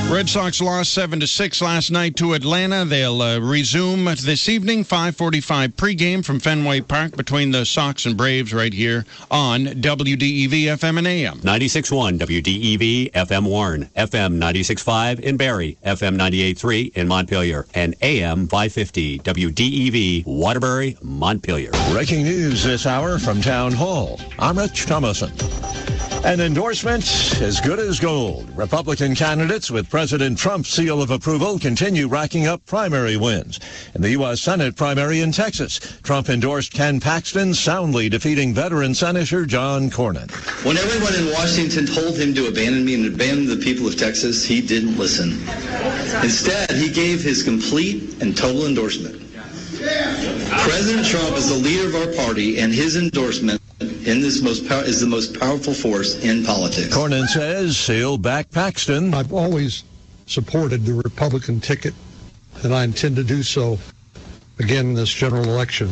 Red Sox lost 7-6 last night to Atlanta. They'll resume this evening, 5:45 pregame from Fenway Park between the Sox and Braves right here on WDEV FM and AM. 96.1 WDEV FM Warren, FM 96.5 in Barrie, FM 98.3 in Montpelier, and AM 550 WDEV Waterbury, Montpelier. Breaking news this hour from Town Hall. I'm Rich Thomason. An endorsement as good as gold. Republican candidates with President Trump's seal of approval continue racking up primary wins. In the U.S. Senate primary in Texas, Trump endorsed Ken Paxton, soundly defeating veteran Senator John Cornyn. When everyone in Washington told him to abandon me and abandon the people of Texas, he didn't listen. Instead, he gave his complete and total endorsement. President Trump is the leader of our party, and his endorsement is the most powerful force in politics. Cornyn says he'll back Paxton. I've always supported the Republican ticket, and I intend to do so again in this general election.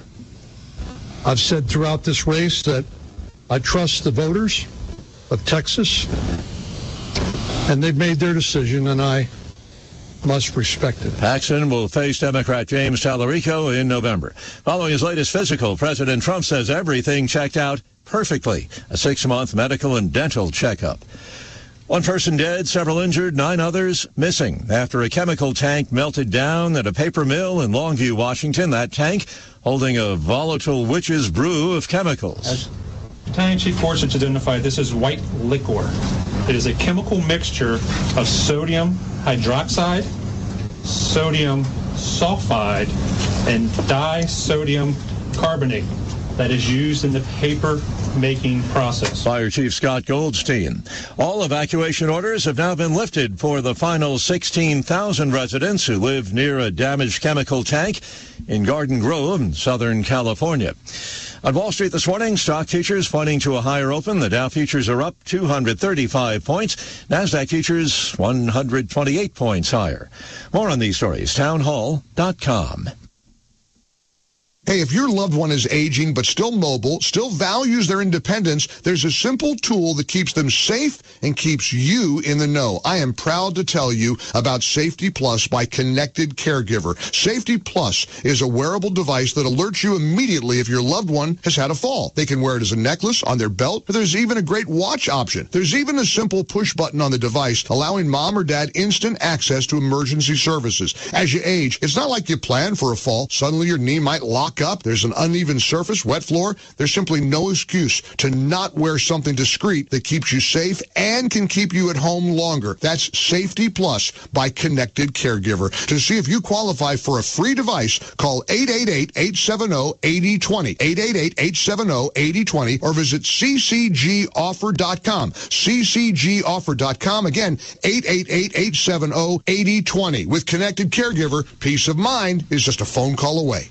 I've said throughout this race that I trust the voters of Texas, and they've made their decision, and I must respect it. Paxton will face Democrat James Tallarico in November. Following his latest physical, President Trump says everything checked out perfectly. A 6-month medical and dental checkup. One person dead, several injured, 9 others missing after a chemical tank melted down at a paper mill in Longview, Washington. That tank holding a volatile witch's brew of chemicals. As Battalion Chief Forsyth identified, this is white liquor. It is a chemical mixture of sodium hydroxide, sodium sulfide, and disodium carbonate that is used in the paper making process. Fire Chief Scott Goldstein. All evacuation orders have now been lifted for the final 16,000 residents who live near a damaged chemical tank in Garden Grove in Southern California. On Wall Street this morning, stock futures pointing to a higher open. The Dow futures are up 235 points. NASDAQ futures 128 points higher. More on these stories, townhall.com. Hey, if your loved one is aging but still mobile, still values their independence, there's a simple tool that keeps them safe and keeps you in the know. I am proud to tell you about Safety Plus by Connected Caregiver. Safety Plus is a wearable device that alerts you immediately if your loved one has had a fall. They can wear it as a necklace, on their belt, but there's even a great watch option. There's even a simple push button on the device allowing mom or dad instant access to emergency services. As you age, it's not like you plan for a fall. Suddenly your knee might lock up, there's an uneven surface, wet floor. There's simply no excuse to not wear something discreet that keeps you safe and can keep you at home longer. That's Safety Plus by Connected Caregiver. To see if you qualify for a free device, call 888-870-8020, 888-870-8020, or visit ccgoffer.com, ccgoffer.com. Again, 888-870-8020. With Connected Caregiver, peace of mind is just a phone call away.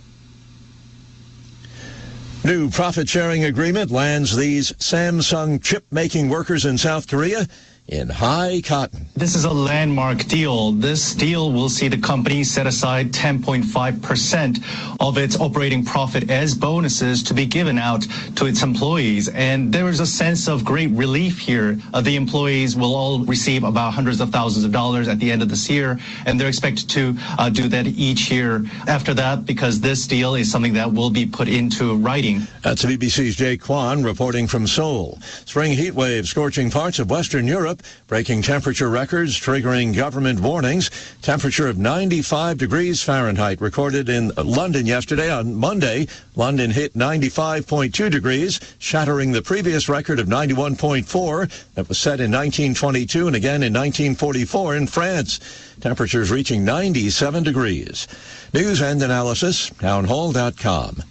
New profit-sharing agreement lands these Samsung chip-making workers in South Korea in high cotton. This is a landmark deal. This deal will see the company set aside 10.5% of its operating profit as bonuses to be given out to its employees. And there is a sense of great relief here. The employees will all receive about hundreds of thousands of dollars at the end of this year, and they're expected to do that each year after that, because this deal is something that will be put into writing. That's BBC's Jake Kwan reporting from Seoul. Spring heat wave scorching parts of Western Europe, breaking temperature records, triggering government warnings. Temperature of 95 degrees Fahrenheit recorded in London yesterday. On Monday, London hit 95.2 degrees, shattering the previous record of 91.4 that was set in 1922 and again in 1944 in France. Temperatures reaching 97 degrees. News and analysis, townhall.com.